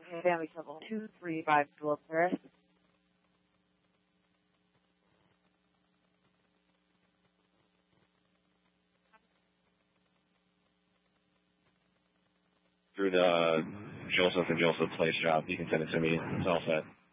Family Trouble 235 Dwell Paris. Through the Joseph and Joseph Place job, you can send it to me. It's all set.